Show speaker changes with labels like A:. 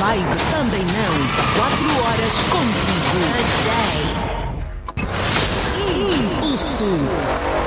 A: vibe também não. 4 horas contigo. A day. Impulso.